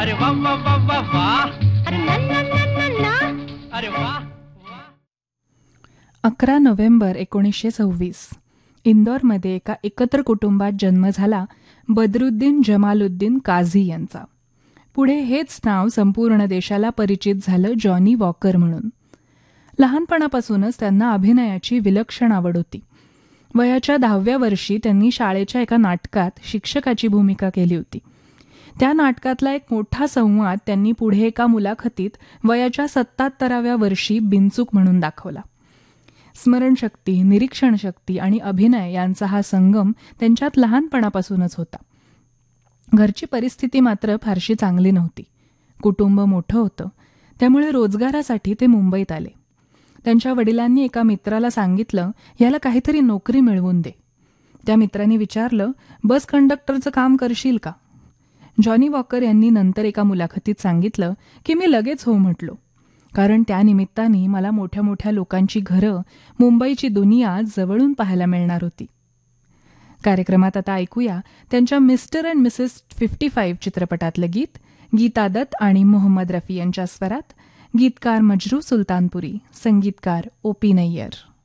अरे वा वा वा वा वा. अरे ना ना ना ना ना. अरे वा. 11 नोव्हेंबर 1926 इंदोरमध्ये एका एकत्र कुटुंबात जन्म झाला बदरुद्दीन जमालुद्दीन काझी यांचा. पुढे हेच नाव संपूर्ण देशाला परिचित झालं जॉनी वॉकर म्हणून. लहानपणापासूनच त्यांना अभिनयाची विलक्षण आवड होती. वयाच्या 10व्या वर्षी त्यांनी शाळेच्या एका नाटकात शिक्षकाची भूमिका केली होती. त्या नाटकातला एक मोठा संवाद त्यांनी पुढे एका मुलाखतीत वयाच्या 77व्या वर्षी बिनचूक म्हणून दाखवला. स्मरणशक्ती, निरीक्षणशक्ती आणि अभिनय यांचा हा संगम त्यांच्यात लहानपणापासूनच होता. घरची परिस्थिती मात्र फारशी चांगली नव्हती. कुटुंब मोठं होतं, त्यामुळे रोजगारासाठी ते मुंबईत आले. त्यांच्या वडिलांनी एका मित्राला सांगितलं, याला काहीतरी नोकरी मिळवून दे. त्या मित्राने विचारलं, बस कंडक्टरचं काम करशील का? जॉनी वॉकर यांनी नंतर एका मुलाखतीत सांगितलं की मी लगेच हो म्हटलो, कारण त्या निमित्ताने मला मोठ्या मोठ्या लोकांची घरं, मुंबईची दुनिया जवळून पाहायला मिळणार होती. कार्यक्रमात आता ऐकूया त्यांच्या मिस्टर अँड मिसेस 55 चित्रपटातलं गीत. गीता दत्त आणि मोहम्मद रफी यांच्या स्वरात. गीतकार मजरू सुलतानपुरी, संगीतकार ओ.पी. नय्यर.